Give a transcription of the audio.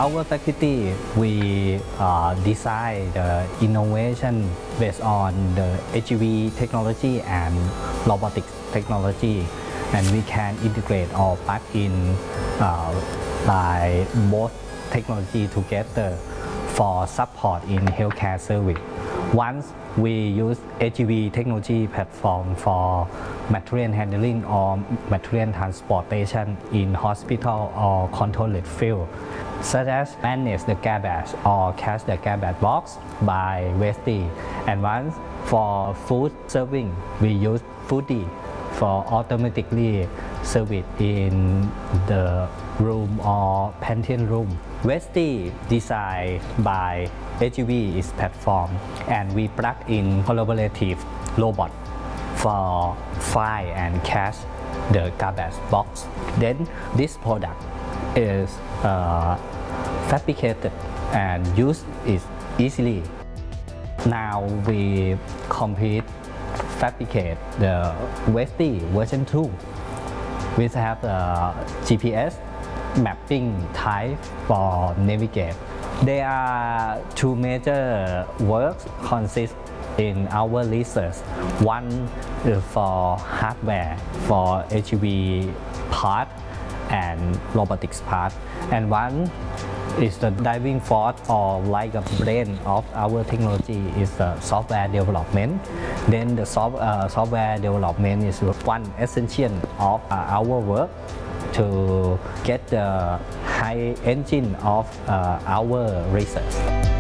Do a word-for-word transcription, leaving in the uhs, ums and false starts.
our faculty, we uh, design the innovation based on the H E V technology and robotics technology, and we can integrate or plug in uh, by both technology together for support in healthcare service. Once we use H E V technology platform for material handling or material transportation in hospital or controlled field, such as manage the garbage or catch the garbage box by Westy. And once for food serving, we use Foodie for automatically service in the room or pantry room. Westy designed by H E V is platform, and we plug in collaborative robot for fly and catch the garbage box. Then this product is uh, fabricated and used is easily. Now we complete fabricate the Westy version two, which have the G P S mapping type for navigate. There are two major works consist in our research. One is for hardware for H E V part and robotics part, and one is the driving force or like a brain of our technology is the software development. Then the soft, uh, software development is one essential of uh, our work to get the high engine of uh, our research.